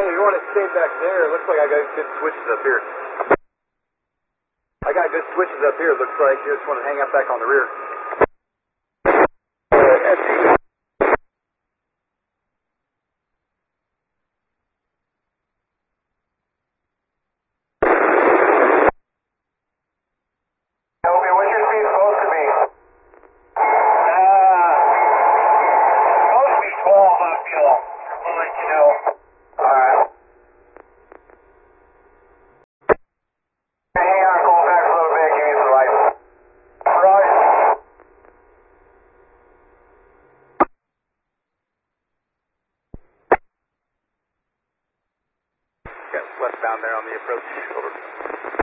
you want to stay back there? It looks like I got good switches up here. I got good switches up here, it looks like. You just want to hang up back on the rear. Westbound there on the approach. Over.